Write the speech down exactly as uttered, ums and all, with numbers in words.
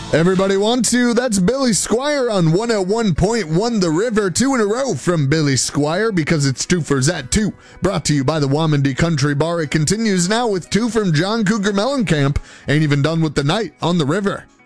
Everybody want to? That's Billy Squire on one oh one point one The River. Two in a row from Billy Squire because it's two for Zat two. Brought to you by the Wamandee Country Bar. It continues now with two from John Cougar Mellencamp. Ain't even done with the night on the river.